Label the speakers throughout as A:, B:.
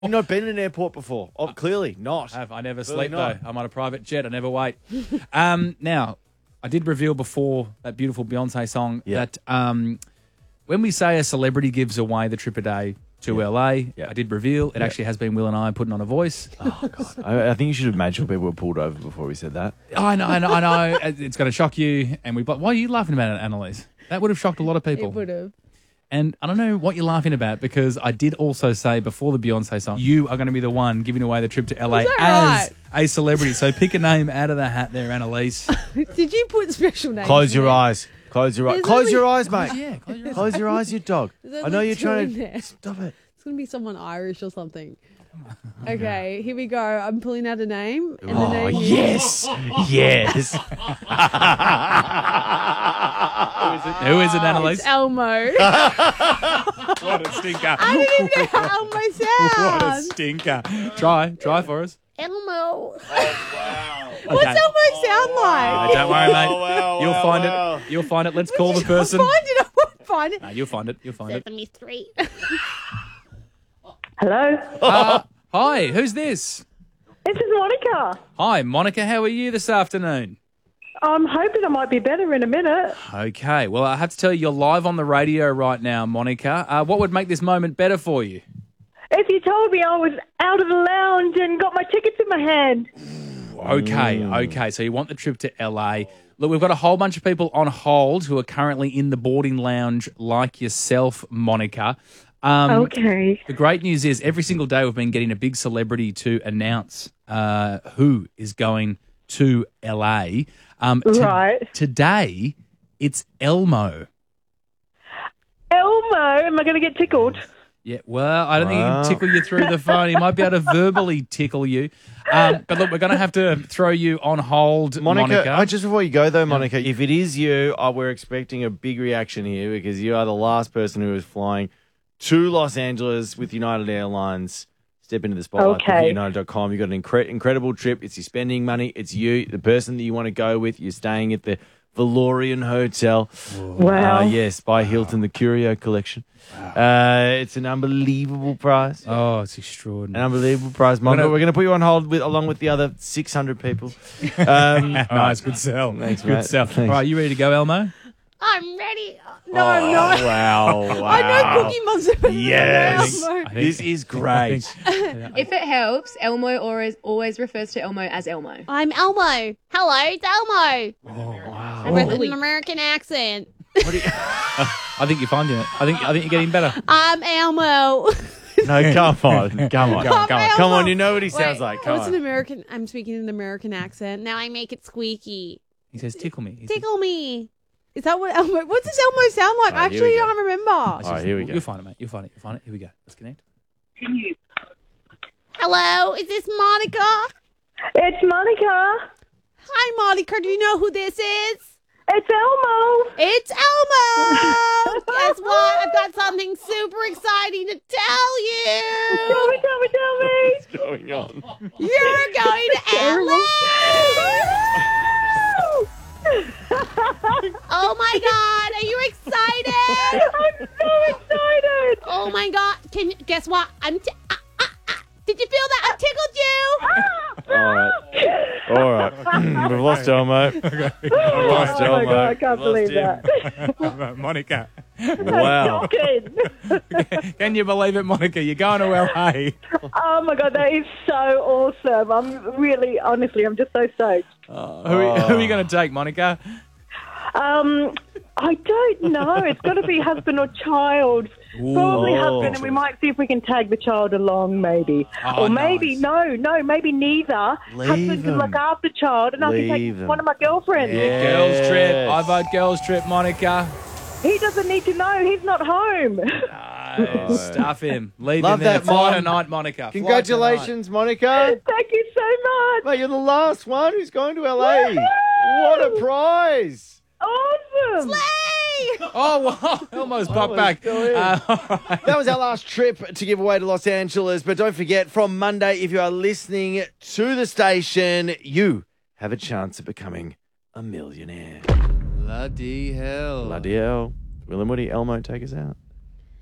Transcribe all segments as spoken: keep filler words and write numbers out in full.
A: You've not been in an airport before. Oh, clearly not.
B: I have. I never
A: Clearly
B: sleep,
A: not.
B: though. I'm on a private jet. I never wait. um, now, I did reveal before that beautiful Beyonce song
A: Yeah.
B: that um, when we say a celebrity gives away the trip a day to
A: Yeah.
B: L A,
A: Yeah.
B: I did reveal it actually has been Will and I putting on a voice.
A: Oh, God. I, I think you should have made sure people were pulled over before we said that.
B: I know, I know, I know. It's going to shock you. And we. Why are you laughing about it, Annalise? That would have shocked a lot of people.
C: It would have.
B: And I don't know what you're laughing about because I did also say before the Beyonce song, you are going to be the one giving away the trip to L A
C: Is
B: as
C: that
B: a celebrity. So pick a name out of the hat there, Annalise.
C: Did you put special names?
A: Close
C: in
A: your
C: there?
A: eyes. Close your eyes.
C: There's
A: Close
C: only-
A: your eyes, mate.
B: Yeah, close your eyes.
A: Close your eyes, you dog.
C: There's
A: I know
C: only
A: you're
C: two
A: trying
C: in
A: to...
C: there.
A: Stop it.
C: It's going to be someone Irish or something. Okay, here we go. I'm pulling out a name. And the
A: Oh,
C: name is-
A: yes. Yes.
B: Who is it, Annalise?
C: It's Elmo.
B: What a stinker.
C: I didn't even know how Elmo
B: What a
C: sounds.
B: stinker. Try, try for us.
C: Elmo. What's
B: Okay.
C: Elmo sound like?
B: Uh, don't worry, mate.
A: wow,
B: You'll
A: wow,
B: find
A: wow.
B: it. You'll find it. Let's call the
C: I'll
B: person.
C: find it. I won't find it.
B: No, you'll find it. You'll find it.
C: Sesame Street.
D: Hello,
B: Uh, hi, who's this?
D: this is Monica.
B: Hi, Monica. How are you this afternoon?
D: I'm hoping I might be better in a minute.
B: Okay. Well, I have to tell you, you're live on the radio right now, Monica. Uh, what would make this moment better for you?
D: If you told me I was out of the lounge and got my tickets in my hand.
B: Okay, okay. So you want the trip to L A. Look, we've got a whole bunch of people on hold who are currently in the boarding lounge like yourself, Monica. Um,
D: Okay.
B: The great news is every single day we've been getting a big celebrity to announce uh, who is going to L A. Um, to-
D: Right.
B: Today, it's Elmo.
D: Elmo, am I going to get tickled?
B: Yeah, well, I don't think he
A: Wow.
B: can tickle you through the phone. He might be able to verbally tickle you. Um, but look, we're going to have to throw you on hold,
A: Monica,
B: Monica.
A: uh, just before you go, though, Monica, if it is you, uh, we're expecting a big reaction here because you are the last person who is flying to Los Angeles with United Airlines. Step into the spotlight.
D: Okay.
A: United dot com. You've got an incre- incredible trip. It's your spending money. It's you, the person that you want to go with. You're staying at the Valorian Hotel.
D: Wow.
A: Uh, yes, by Hilton, the Curio Collection. Uh, it's an unbelievable price.
B: Oh, it's
A: An
B: extraordinary.
A: unbelievable price, Monica.
B: gonna-
A: We're going to put you on hold with, along with the other six hundred people. Um,
B: Nice, good sell.
A: Thanks,
B: good
A: mate.
B: sell.
A: Thanks.
B: All right, you ready to go, Elmo?
C: I'm ready. No, I'm not.
A: Oh, wow, wow.
C: I know Cookie Monster. better than
A: Yes.
C: Elmo.
B: I think-
A: This is great.
E: If it helps, Elmo always always refers to Elmo as Elmo.
C: I'm Elmo. Hello, it's Elmo.
A: Oh, wow.
C: With an American accent.
B: I think you're finding it. I think I think you're getting better.
C: I'm Elmo.
A: No, come on. Come on.
B: Come on, come on.
A: Come on, you know what he sounds
C: Wait,
A: like. Come
C: what's
A: on.
C: an American? I'm speaking in an American accent. Now I make it squeaky.
B: He says, "Tickle me." He says-
C: Tickle me. Is that what Elmo? What does Elmo sound like?
A: Oh, here
C: Actually,
A: we
C: I
A: go.
C: don't remember.
A: All right, here we go.
B: You'll find it, mate. You'll find it. You'll find it. Here we go. Let's connect.
C: Hello, is this Monica?
D: It's Monica.
C: Hi, Monica. Do you know who this is?
D: It's Elmo.
C: It's Elmo. Guess what? I've got something super exciting to tell
D: Tell
C: you.
D: me, tell me, tell me.
A: What's going on?
C: You're going to L A. Oh my God! Are you excited?
D: I'm so excited.
C: Oh my God! Can you guess what? I'm. T- ah, ah, ah. Did you feel that? I tickled you.
A: All right. All right. We've lost Elmo. We've lost
D: Oh my
A: Elmo.
D: God, I can't
A: We've lost
D: believe
A: him.
D: that.
B: Monica.
A: Wow.
D: Shocking.
B: Can you believe it, Monica? You're going to L A.
D: Oh my God, that is so awesome. I'm really, honestly, I'm just so stoked.
B: Uh, who, are- who are you going to take, Monica?
D: Um, I don't know. It's got to be husband or child. Probably
A: Ooh.
D: husband, and we might see if we can tag the child along, maybe.
B: Oh,
D: or maybe,
B: nice.
D: no, no, maybe neither.
A: Leave
D: husband can
A: them.
D: look after child, and I can
A: Leave
D: take
A: them.
D: one of my girlfriends.
A: Yeah.
B: Girls trip.
A: Yes.
B: I vote girls trip, Monica.
D: He doesn't need to know. He's not home.
B: No, stuff him. Leave
A: Love
B: him there.
A: that,
B: Fly
A: Mom.
B: tonight, Monica. Fly
A: Congratulations, Monica.
D: Thank you so much.
A: Mate, you're the last one who's going to L A. What a prize.
D: Awesome.
B: tonight. Oh, wow. Elmo's popped back.
A: still in.
B: Uh, all right.
A: That was our last trip to give away to Los Angeles. But don't forget, from Monday, if you are listening to the station, you have a chance of becoming a millionaire.
B: Bloody hell.
A: Bloody hell. Will and Woody, Elmo, take us out.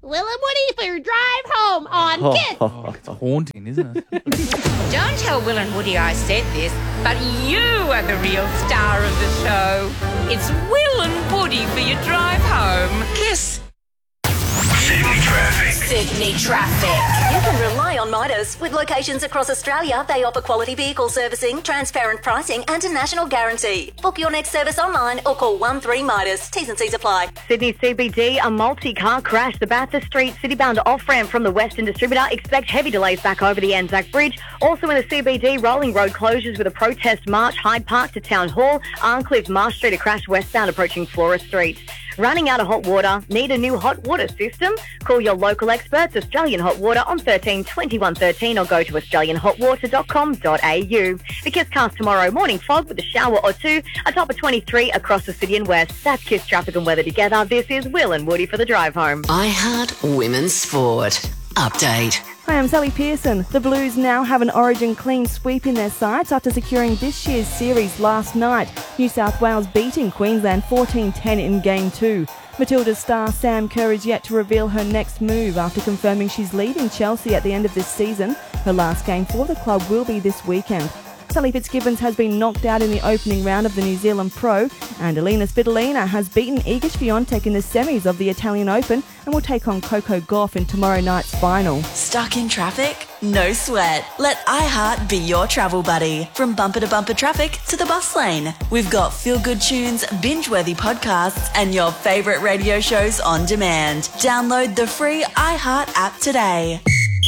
C: Will and Woody for your drive home on Kiss.
B: Oh, it's haunting, isn't it?
F: Don't tell Will and Woody I said this, but you are the real star of the show. It's Will and Woody for your drive home. Kiss.
G: Sydney traffic.
H: Sydney traffic. You can rely on Midas. With locations across Australia, they offer quality vehicle servicing, transparent pricing and a national guarantee. Book your next service online or call one three Midas. T's and C's apply.
I: Sydney C B D, a multi-car crash. The Bathurst Street Citybound off-ramp from the Western Distributor. Expect heavy delays back over the Anzac Bridge. Also in the C B D, rolling road closures with a protest march, Hyde Park to Town Hall. Arncliffe, Marsh Street, a crash westbound approaching Flora Street. Running out of hot water? Need a new hot water system? Call your local experts, Australian Hot Water, on thirteen twenty-one thirteen or go to australian hot water dot com dot a u. The Kiss cast tomorrow, morning fog with a shower or two, a top of twenty-three across the city and west. That's Kiss traffic and weather together. This is Will and Woody for the drive home.
H: iHeart Women's Sport. Update.
J: Hi, I'm Sally Pearson. The Blues now have an Origin clean sweep in their sights after securing this year's series last night. New South Wales beating Queensland fourteen ten in Game two. Matilda's star Sam Kerr is yet to reveal her next move after confirming she's leaving Chelsea at the end of this season. Her last game for the club will be this weekend. Sally Fitzgibbons has been knocked out in the opening round of the New Zealand Pro, and Alina Svitolina has beaten Iga Swiatek in the semis of the Italian Open and will take on Coco Gauff in tomorrow night's final.
K: Stuck in traffic? No sweat. Let iHeart be your travel buddy. From bumper to bumper traffic to the bus lane. We've got feel-good tunes, binge-worthy podcasts, and your favourite radio shows on demand. Download the free iHeart app today.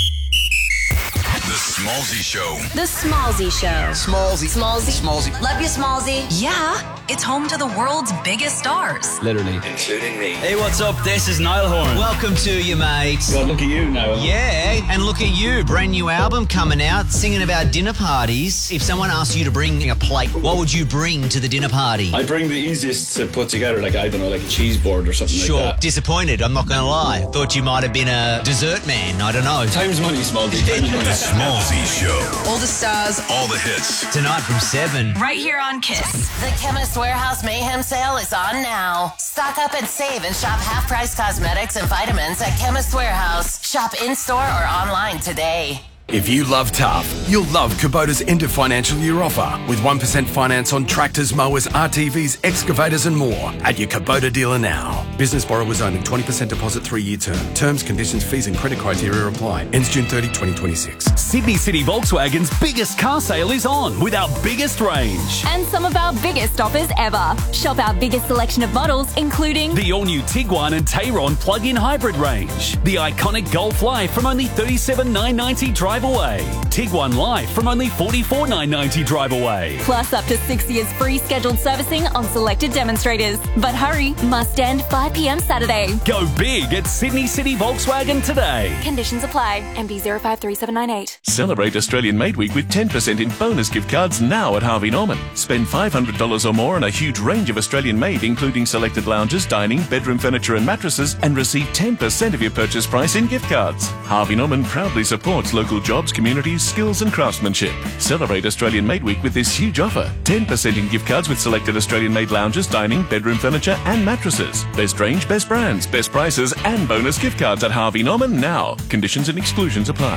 G: The Smallsy Show.
H: The Smallsy Show.
L: Smallsy.
H: Smallsy.
L: Smallsy.
H: Love you, Smallsy.
K: Yeah, it's home to the world's biggest stars.
L: Literally.
G: Including me.
M: Hey, what's up? This is Niall Horan.
N: Welcome to you, mate.
M: God, look at you, Niall.
N: Yeah, and look at you. Brand new album coming out, singing about dinner parties. If someone asked you to bring a plate, what would you bring to the dinner party?
M: I bring the easiest to put together, like, I don't know, like a cheese board or something
N: sure.
M: like that.
N: Disappointed, I'm not going to lie. Thought you might have been a dessert man. I don't know.
M: Time's money, Smallsy. Time's money.
G: The Smallsy Show.
K: All the stars.
G: All the hits.
N: Tonight from seven.
K: Right here on Kiss.
H: The Chemist Warehouse Mayhem sale is on now. Stock up and save and shop half-price cosmetics and vitamins at Chemist Warehouse. Shop in-store or online today.
O: If you love tough, you'll love Kubota's end of financial year offer with one percent finance on tractors, mowers, R T Vs, excavators and more at your Kubota dealer now. Business borrowers only, twenty percent deposit, three-year term. Terms, conditions, fees and credit criteria apply. Ends June thirtieth, twenty twenty-six.
P: Sydney City Volkswagen's biggest car sale is on with our biggest range.
Q: And some of our biggest offers ever. Shop our biggest selection of models, including
P: the all-new Tiguan and Tayron plug-in hybrid range. The iconic Golf Life from only thirty-seven thousand nine hundred ninety dollars drive away. Tiguan Life from only forty-four thousand nine hundred ninety dollars drive away.
Q: Plus up to six years free scheduled servicing on selected demonstrators. But hurry, must end five p.m. Saturday.
P: Go big at Sydney City Volkswagen today.
Q: Conditions apply. M B zero five three seven nine eight.
R: Celebrate Australian Made Week with ten percent in bonus gift cards now at Harvey Norman. Spend five hundred dollars or more on a huge range of Australian made, including selected lounges, dining, bedroom furniture and mattresses, and receive ten percent of your purchase price in gift cards. Harvey Norman proudly supports local jobs, communities, skills and craftsmanship. Celebrate Australian Made Week with this huge offer. ten percent in gift cards with selected Australian made lounges, dining, bedroom furniture and mattresses. Best range, best brands, best prices and bonus gift cards at Harvey Norman now. Conditions and exclusions apply.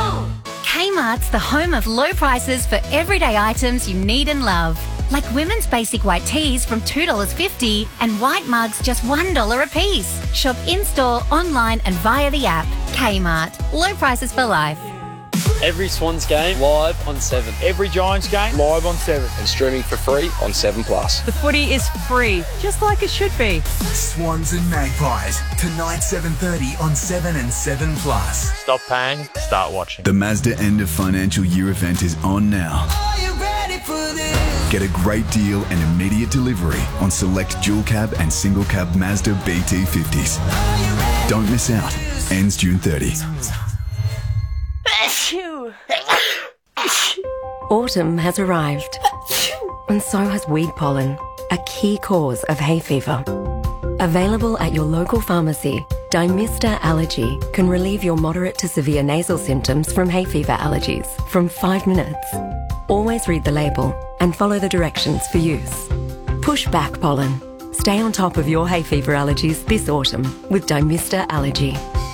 S: Kmart's the home of low prices for everyday items you need and love. Like women's basic white tees from two dollars fifty and white mugs just one dollar a piece. Shop in-store, online and via the app. Kmart. Low prices for life.
T: Every Swans game live on seven. Every Giants game live on seven.
U: And streaming for free on seven plus.
V: The footy is free, just like it should be.
W: Swans and Magpies, tonight seven thirty on seven and seven plus.
T: Stop paying, start watching.
X: The Mazda end of financial year event is on now.
W: Are you ready for this?
X: Get a great deal and immediate delivery on select dual cab and single cab Mazda B T fifties. Don't miss out. Ends June thirtieth.
Y: Autumn has arrived, and so has weed pollen, a key cause of hay fever. Available at your local pharmacy, Dymista Allergy can relieve your moderate to severe nasal symptoms from hay fever allergies from five minutes. Always read the label and follow the directions for use. Push back pollen. Stay on top of your hay fever allergies this autumn with Dymista Allergy.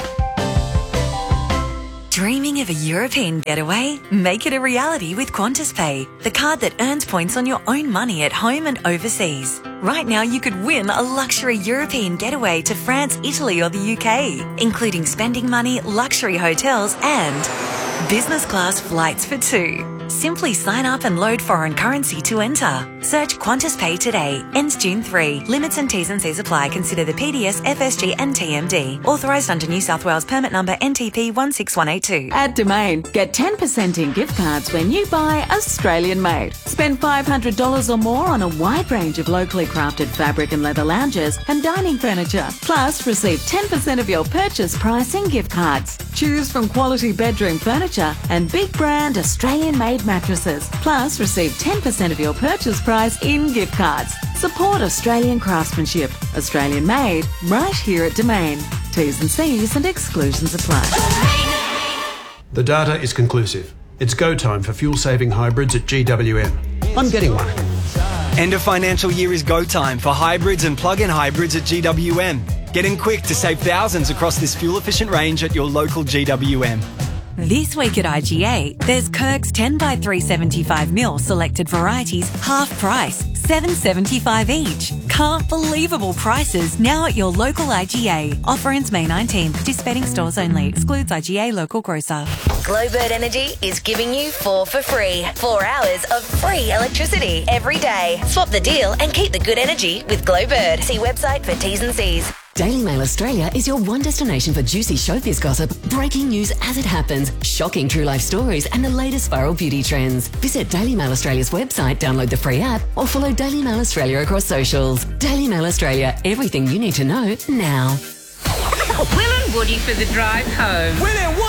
A: Dreaming of a European getaway? Make it a reality with Qantas Pay, the card that earns points on your own money at home and overseas. Right now, you could win a luxury European getaway to France, Italy, or the U K, including spending money, luxury hotels, and business class flights for two. Simply sign up and load foreign currency to enter. Search Qantas Pay today. Ends June third. Limits and T's and C's apply. Consider the P D S, F S G and T M D. Authorised under New South Wales permit number N T P one six one eight two.
C: At Domain, get ten percent in gift cards when you buy Australian made. Spend five hundred dollars or more on a wide range of locally crafted fabric and leather lounges and dining furniture. Plus, receive ten percent of your purchase price in gift cards. Choose from quality bedroom furniture and big brand Australian made mattresses. Plus, receive ten percent of your purchase price in gift cards. Support Australian craftsmanship. Australian made, right here at Domain. T's and C's and exclusions apply.
D: The data is conclusive. It's go time for fuel-saving hybrids at G W M. I'm getting one.
E: End of financial year is go time for hybrids and plug-in hybrids at G W M. Get in quick to save thousands across this fuel-efficient range at your local G W M.
A: This week at I G A, there's Kirk's ten by three seventy-five mil selected varieties, half price, seven seventy-five each. Can't believable prices now at your local I G A. Offer ends May nineteenth. Participating stores only. Excludes I G A local grocer.
H: Glowbird Energy is giving you four for free. Four hours of free electricity every day. Swap the deal and keep the good energy with Glowbird. See website for T's and C's.
Y: Daily Mail Australia is your one destination for juicy showbiz gossip, breaking news as it happens, shocking true life stories, and the latest viral beauty trends. Visit Daily Mail Australia's website, download the free app, or follow Daily Mail Australia across socials. Daily Mail Australia, everything you need to know now.
F: Will and Woody for the drive home.
L: Will and